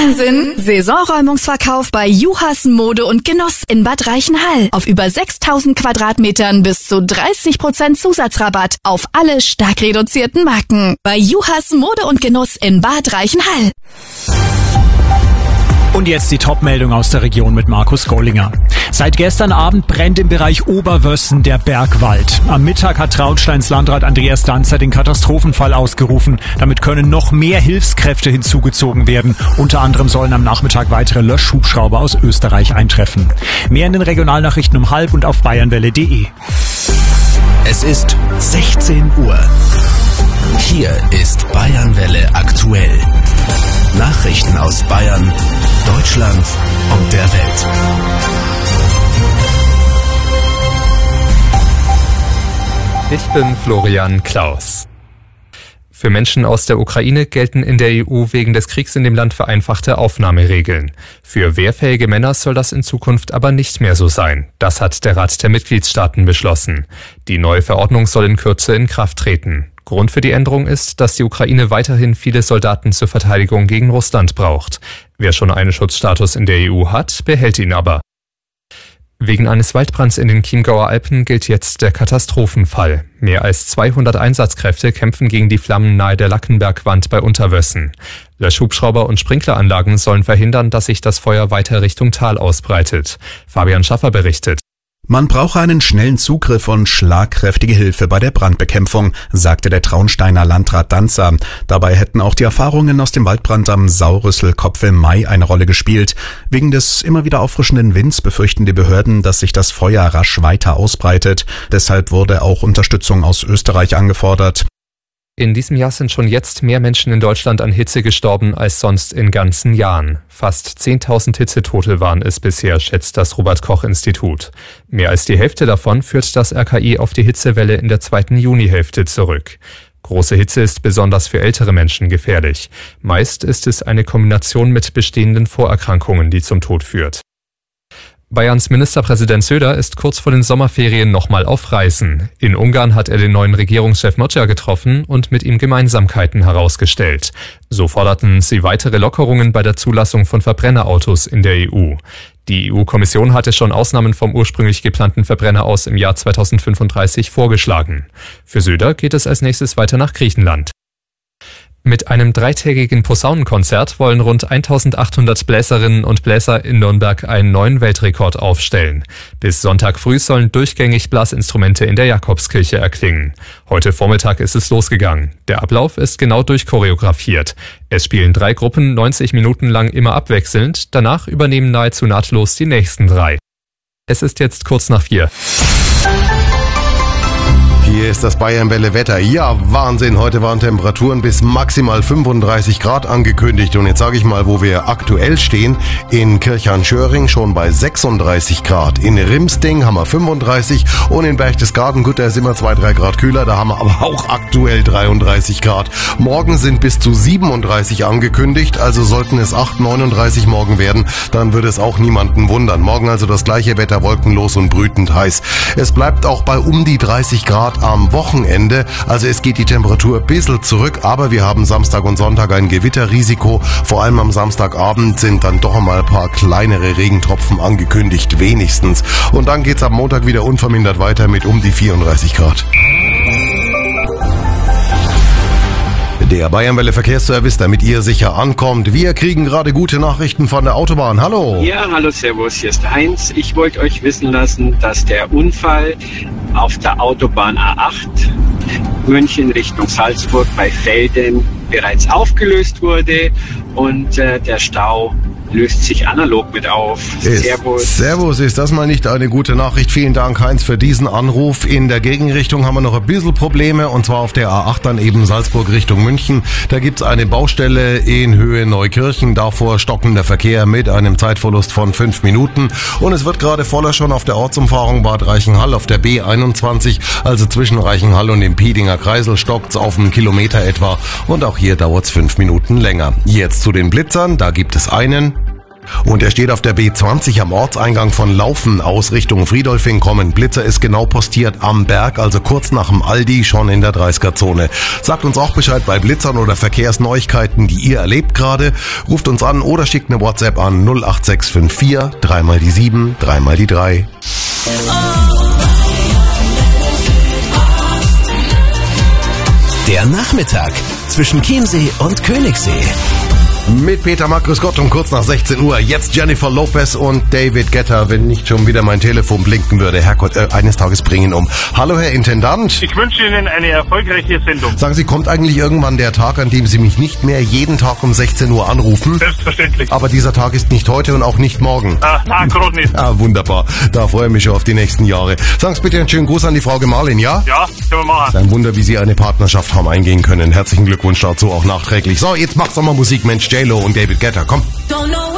Wahnsinn! Saisonräumungsverkauf bei Juhas Mode und Genuss in Bad Reichenhall. Auf über 6000 Quadratmetern bis zu 30% Zusatzrabatt auf alle stark reduzierten Marken. Bei Juhas Mode und Genuss in Bad Reichenhall. Und jetzt die Top-Meldung aus der Region mit Markus Gollinger. Seit gestern Abend brennt im Bereich Oberwössen der Bergwald. Am Mittag hat Traunsteins Landrat Andreas Danzer den Katastrophenfall ausgerufen. Damit können noch mehr Hilfskräfte hinzugezogen werden. Unter anderem sollen am Nachmittag weitere Löschhubschrauber aus Österreich eintreffen. Mehr in den Regionalnachrichten um 12 und auf bayernwelle.de. Es ist 16 Uhr. Hier ist Bayernwelle aktuell. Nachrichten aus Bayern, Deutschland und der Welt. Ich bin Florian Klaus. Für Menschen aus der Ukraine gelten in der EU wegen des Kriegs in dem Land vereinfachte Aufnahmeregeln. Für wehrfähige Männer soll das in Zukunft aber nicht mehr so sein. Das hat der Rat der Mitgliedstaaten beschlossen. Die neue Verordnung soll in Kürze in Kraft treten. Grund für die Änderung ist, dass die Ukraine weiterhin viele Soldaten zur Verteidigung gegen Russland braucht. Wer schon einen Schutzstatus in der EU hat, behält ihn aber. Wegen eines Waldbrands in den Chiemgauer Alpen gilt jetzt der Katastrophenfall. Mehr als 200 Einsatzkräfte kämpfen gegen die Flammen nahe der Lackenbergwand bei Unterwössen. Löschhubschrauber und Sprinkleranlagen sollen verhindern, dass sich das Feuer weiter Richtung Tal ausbreitet. Fabian Schaffer berichtet. Man brauche einen schnellen Zugriff und schlagkräftige Hilfe bei der Brandbekämpfung, sagte der Traunsteiner Landrat Danzer. Dabei hätten auch die Erfahrungen aus dem Waldbrand am Saurüsselkopf im Mai eine Rolle gespielt. Wegen des immer wieder auffrischenden Winds befürchten die Behörden, dass sich das Feuer rasch weiter ausbreitet. Deshalb wurde auch Unterstützung aus Österreich angefordert. In diesem Jahr sind schon jetzt mehr Menschen in Deutschland an Hitze gestorben als sonst in ganzen Jahren. Fast 10.000 Hitzetote waren es bisher, schätzt das Robert-Koch-Institut. Mehr als die Hälfte davon führt das RKI auf die Hitzewelle in der zweiten Junihälfte zurück. Große Hitze ist besonders für ältere Menschen gefährlich. Meist ist es eine Kombination mit bestehenden Vorerkrankungen, die zum Tod führt. Bayerns Ministerpräsident Söder ist kurz vor den Sommerferien nochmal auf Reisen. In Ungarn hat er den neuen Regierungschef Mocsa getroffen und mit ihm Gemeinsamkeiten herausgestellt. So forderten sie weitere Lockerungen bei der Zulassung von Verbrennerautos in der EU. Die EU-Kommission hatte schon Ausnahmen vom ursprünglich geplanten Verbrenner aus im Jahr 2035 vorgeschlagen. Für Söder geht es als nächstes weiter nach Griechenland. Mit einem 3-tägigen Posaunenkonzert wollen rund 1800 Bläserinnen und Bläser in Nürnberg einen neuen Weltrekord aufstellen. Bis Sonntag früh sollen durchgängig Blasinstrumente in der Jakobskirche erklingen. Heute Vormittag ist es losgegangen. Der Ablauf ist genau durchchoreografiert. Es spielen 3 Gruppen 90 Minuten lang immer abwechselnd. Danach übernehmen nahezu nahtlos die nächsten 3. Es ist jetzt kurz nach 4. Hier ist das Bayernwelle Wetter. Ja, Wahnsinn. Heute waren Temperaturen bis maximal 35 Grad angekündigt. Und jetzt sage ich mal, wo wir aktuell stehen. In Kirchhahn-Schöring schon bei 36 Grad. In Rimsding haben wir 35. Und in Berchtesgaden, gut, da ist immer 2-3 Grad kühler. Da haben wir aber auch aktuell 33 Grad. Morgen sind bis zu 37 angekündigt. Also sollten es 39 morgen werden, dann würde es auch niemanden wundern. Morgen also das gleiche Wetter, wolkenlos und brütend heiß. Es bleibt auch bei um die 30 Grad am Wochenende. Also es geht die Temperatur ein bisschen zurück, aber wir haben Samstag und Sonntag ein Gewitterrisiko. Vor allem am Samstagabend sind dann doch einmal ein paar kleinere Regentropfen angekündigt, wenigstens. Und dann geht's am Montag wieder unvermindert weiter mit um die 34 Grad. Der Bayernwelle Verkehrsservice, damit ihr sicher ankommt. Wir kriegen gerade gute Nachrichten von der Autobahn. Hallo. Ja, hallo, servus, hier ist Heinz. Ich wollte euch wissen lassen, dass der Unfall auf der Autobahn A8 München Richtung Salzburg bei Velden bereits aufgelöst wurde und der Stau löst sich analog mit auf. Servus. Servus, ist das mal nicht eine gute Nachricht? Vielen Dank, Heinz, für diesen Anruf. In der Gegenrichtung haben wir noch ein bisschen Probleme, und zwar auf der A8 dann eben Salzburg Richtung München. Da gibt's eine Baustelle in Höhe Neukirchen, davor stockender Verkehr mit einem Zeitverlust von 5 Minuten. Und es wird gerade voller schon auf der Ortsumfahrung Bad Reichenhall auf der B21, also zwischen Reichenhall und dem Piedinger Kreisel stockt's auf einen Kilometer etwa. Und auch hier dauert's 5 Minuten länger. Jetzt zu den Blitzern, da gibt es einen Und er steht auf der B20 am Ortseingang von Laufen aus Richtung Friedolfing kommen. Blitzer ist genau postiert am Berg, also kurz nach dem Aldi, schon in der 30er-Zone. Sagt uns auch Bescheid bei Blitzern oder Verkehrsneuigkeiten, die ihr erlebt gerade. Ruft uns an oder schickt eine WhatsApp an 08654 3 mal die 7, 3 mal die 3. Der Nachmittag zwischen Chiemsee und Königssee. Mit Peter Mack, grüß Gott, um kurz nach 16 Uhr. Jetzt Jennifer Lopez und David Guetta, wenn nicht schon wieder mein Telefon blinken würde. Herrgott, eines Tages bringen um. Hallo, Herr Intendant. Ich wünsche Ihnen eine erfolgreiche Sendung. Sagen Sie, kommt eigentlich irgendwann der Tag, an dem Sie mich nicht mehr jeden Tag um 16 Uhr anrufen? Selbstverständlich. Aber dieser Tag ist nicht heute und auch nicht morgen. Gerade nicht. Wunderbar. Da freue ich mich schon auf die nächsten Jahre. Sagen Sie bitte einen schönen Gruß an die Frau Gemahlin, ja? Ja, können wir machen. Ein Wunder, wie Sie eine Partnerschaft haben eingehen können. Herzlichen Glückwunsch dazu auch nachträglich. So, jetzt macht's doch mal Musik, Mensch, J-Lo und David Guetta, komm.